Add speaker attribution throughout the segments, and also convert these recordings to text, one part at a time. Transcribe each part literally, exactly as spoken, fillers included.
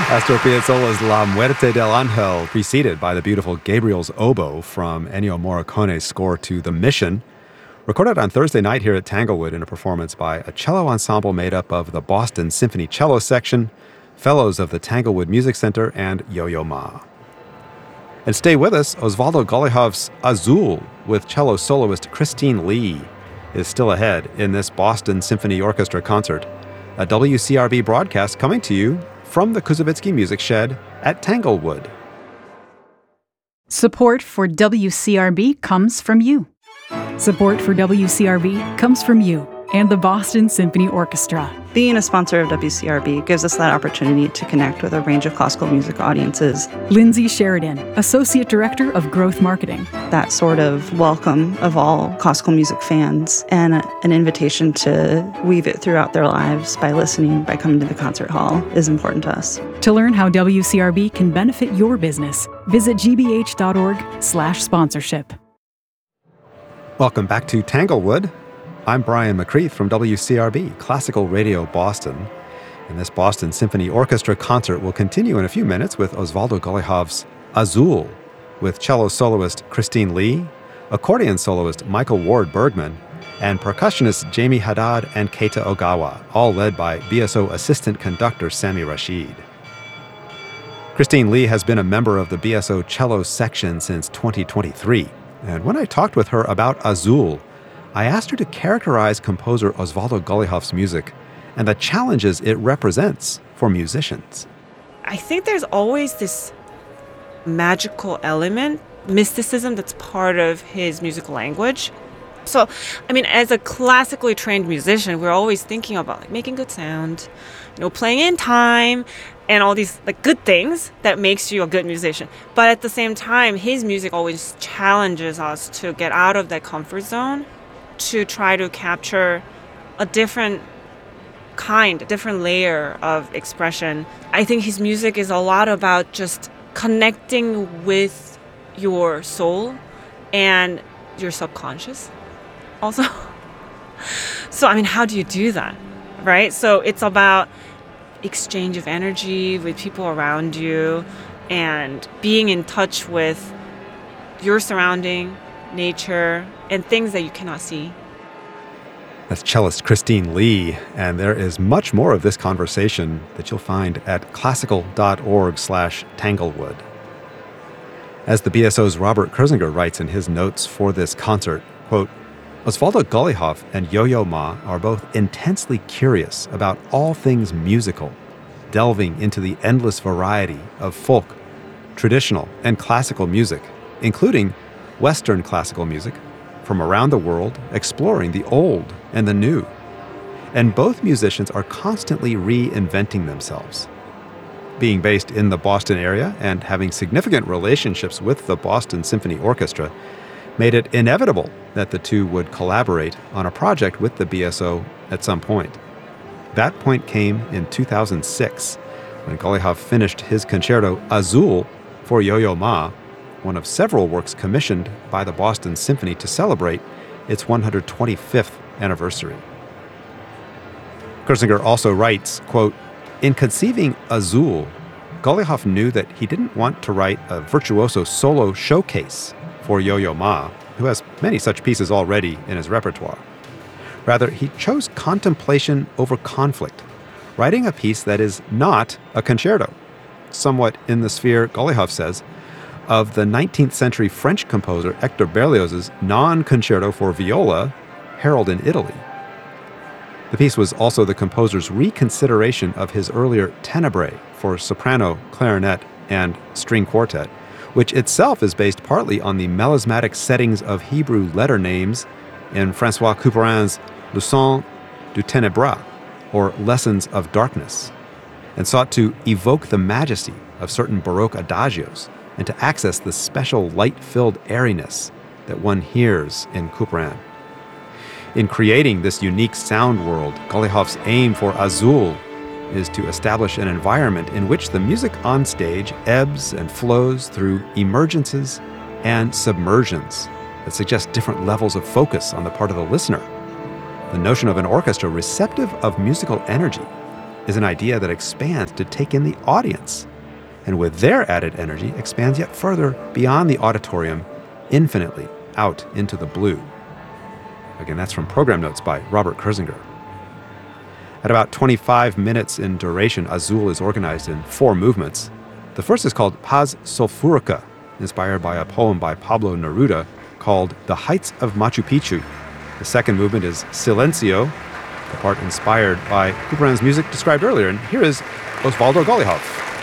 Speaker 1: Astor Piazzolla's La Muerte del Ángel, preceded by the beautiful Gabriel's Oboe from Ennio Morricone's score to The Mission, recorded on Thursday night here at Tanglewood in a performance by a cello ensemble made up of the Boston Symphony Cello Section, fellows of the Tanglewood Music Center, and Yo-Yo Ma. And stay with us, Osvaldo Golijov's Azul with cello soloist Christine Lee is still ahead in this Boston Symphony Orchestra concert, a W C R B broadcast coming to you from the Kuzovitsky Music Shed at Tanglewood.
Speaker 2: Support for W C R B comes from you. Support for W C R B comes from you and the Boston Symphony Orchestra.
Speaker 3: Being a sponsor of W C R B gives us that opportunity to connect with a range of classical music audiences.
Speaker 2: Lindsay Sheridan, Associate Director of Growth Marketing.
Speaker 3: That sort of welcome of all classical music fans and a, an invitation to weave it throughout their lives by listening, by coming to the concert hall is important to us.
Speaker 2: To learn how W C R B can benefit your business, visit gbh.org slash sponsorship.
Speaker 1: Welcome back to Tanglewood. I'm Brian McCreath from W C R B, Classical Radio Boston. And this Boston Symphony Orchestra concert will continue in a few minutes with Osvaldo Golijov's Azul, with cello soloist Christine Lee, accordion soloist Michael Ward Bergman, and percussionists Jamie Haddad and Keita Ogawa, all led by B S O assistant conductor Sami Rashid. Christine Lee has been a member of the B S O cello section since twenty twenty-three, and when I talked with her about Azul, I asked her to characterize composer Osvaldo Golijov's music and the challenges it represents for musicians.
Speaker 4: I think there's always this magical element, mysticism that's part of his musical language. So, I mean, as a classically trained musician, we're always thinking about like making good sound, you know, playing in time, and all these like good things that makes you a good musician. But at the same time, his music always challenges us to get out of that comfort zone, to try to capture a different kind, a different layer of expression. I think his music is a lot about just connecting with your soul and your subconscious also. So, I mean, how do you do that, right? So it's about exchange of energy with people around you and being in touch with your surrounding, nature, and things that you cannot see.
Speaker 1: That's cellist Christine Lee, and there is much more of this conversation that you'll find at classical.org slash Tanglewood. As the B S O's Robert Kurzinger writes in his notes for this concert, quote, Osvaldo Golijov and Yo-Yo Ma are both intensely curious about all things musical, delving into the endless variety of folk, traditional, and classical music, including Western classical music, from around the world, exploring the old and the new. And both musicians are constantly reinventing themselves. Being based in the Boston area and having significant relationships with the Boston Symphony Orchestra made it inevitable that the two would collaborate on a project with the B S O at some point. That point came in two thousand six, when Golijov finished his concerto Azul for Yo-Yo Ma, one of several works commissioned by the Boston Symphony to celebrate its one hundred twenty-fifth anniversary. Kurzinger also writes, quote, in conceiving Azul, Golijov knew that he didn't want to write a virtuoso solo showcase for Yo-Yo Ma, who has many such pieces already in his repertoire. Rather, he chose contemplation over conflict, writing a piece that is not a concerto, somewhat in the sphere, Golijov says, of the nineteenth century French composer Hector Berlioz's non-concerto for viola, Harold in Italy. The piece was also the composer's reconsideration of his earlier Tenebrae for soprano, clarinet, and string quartet, which itself is based partly on the melismatic settings of Hebrew letter names in François Couperin's Leçons du Ténébras, or Lessons of Darkness, and sought to evoke the majesty of certain Baroque adagios and to access the special light-filled airiness that one hears in Couperin. In creating this unique sound world, Golijov's aim for Azul is to establish an environment in which the music on stage ebbs and flows through emergences and submersions that suggest different levels of focus on the part of the listener. The notion of an orchestra receptive of musical energy is an idea that expands to take in the audience, and with their added energy, expands yet further beyond the auditorium, infinitely out into the blue. Again, that's from program notes by Robert Kurzinger. At about twenty-five minutes in duration, Azul is organized in four movements. The first is called Paz Sulfurica, inspired by a poem by Pablo Neruda called The Heights of Machu Picchu. The second movement is Silencio, the part inspired by Couperin's music described earlier. And here is Osvaldo Golijov.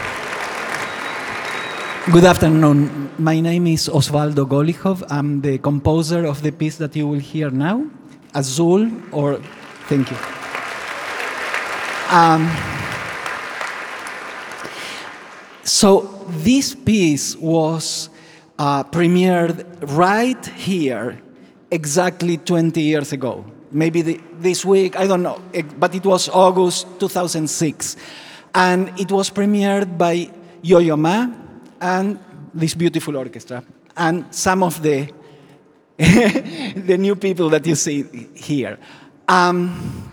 Speaker 5: Good afternoon. My name is Osvaldo Golijov. I'm the composer of the piece that you will hear now, Azul, or thank you. Um, so this piece was uh, premiered right here exactly twenty years ago. Maybe the, this week, I don't know, it, but it was August two thousand six. And it was premiered by Yo-Yo Ma and this beautiful orchestra, and some of the the new people that you see here. Um,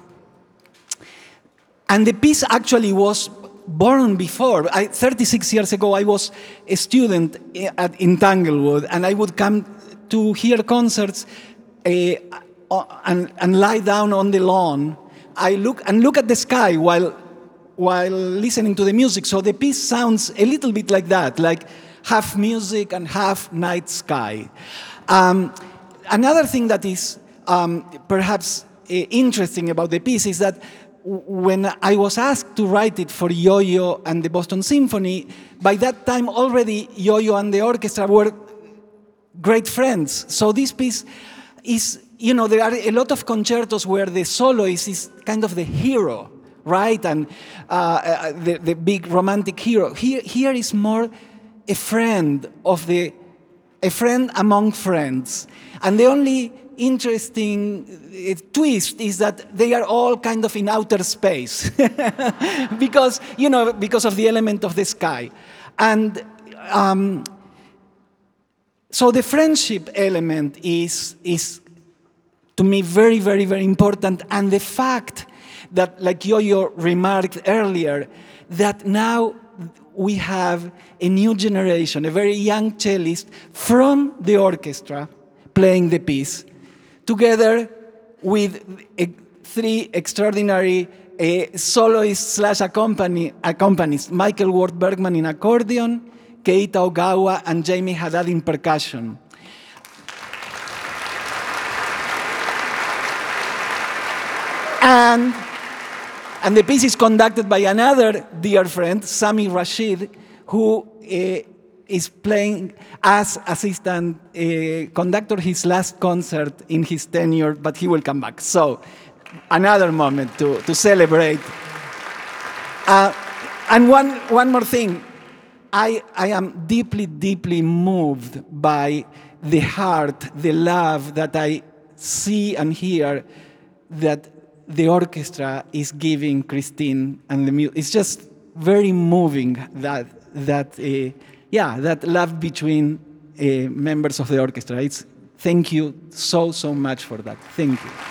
Speaker 5: and the piece actually was born before. I, thirty-six years ago, I was a student at, in Tanglewood, and I would come to hear concerts uh, and, and lie down on the lawn. I look and look at the sky while while listening to the music. So the piece sounds a little bit like that, like half music and half night sky. Um, another thing that is um, perhaps uh, interesting about the piece is that w- when I was asked to write it for Yo-Yo and the Boston Symphony, by that time already Yo-Yo and the orchestra were great friends. So this piece is, you know, there are a lot of concertos where the soloist is kind of the hero, right? And uh, uh, the, the big romantic hero. Here, here is more a friend of the, a friend among friends. And the only interesting uh, twist is that they are all kind of in outer space. because, you know, because of the element of the sky. And um, so the friendship element is, is, to me, very, very, very important. And the fact that, like Yo-Yo remarked earlier, that now we have a new generation, a very young cellist from the orchestra playing the piece, together with a, three extraordinary uh, soloists slash accompani- accompanists, Michael Ward Bergman in accordion, Keita Ogawa, and Jamie Haddad in percussion. And And the piece is conducted by another dear friend, Sami Rashid, who uh, is playing as assistant uh, conductor his last concert in his tenure, but he will come back. So, another moment to, to celebrate. Uh, and one, one more thing. I, I am deeply, deeply moved by the heart, the love that I see and hear that the orchestra is giving Christine and the music. It's just very moving that that uh, yeah that love between uh, members of the orchestra. It's thank you so so much for that. Thank you.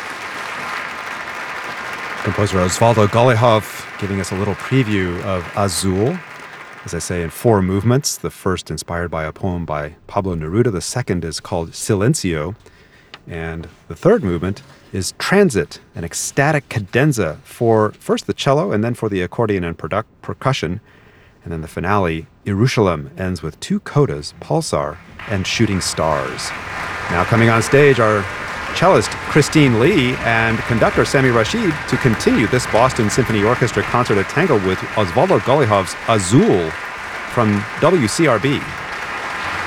Speaker 1: Composer Osvaldo Golijov giving us a little preview of Azul, as I say, in four movements. The first inspired by a poem by Pablo Neruda. The second is called Silencio. And the third movement is Transit, an ecstatic cadenza for first the cello and then for the accordion and perdu- percussion. And then the finale, Jerusalem, ends with two codas, Pulsar and Shooting Stars. Now coming on stage are cellist Christine Lee and conductor Sami Rashid to continue this Boston Symphony Orchestra concert at Tanglewood with Osvaldo Golijov's Azul from W C R B.